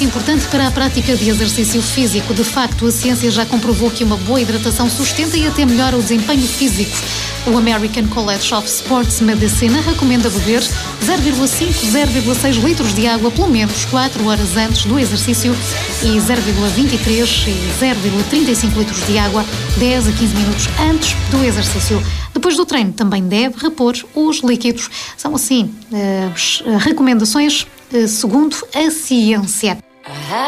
importante para a prática de exercício físico. De facto, a ciência já comprovou que uma boa hidratação sustenta e até melhora o desempenho físico. O American College of Sports Medicine recomenda beber 0,5-0,6 litros de água pelo menos 4 horas antes do exercício e 0,23 e 0,35 litros de água 10 a 15 minutos antes do exercício. Depois do treino também deve repor os líquidos. São assim as recomendações segundo a ciência.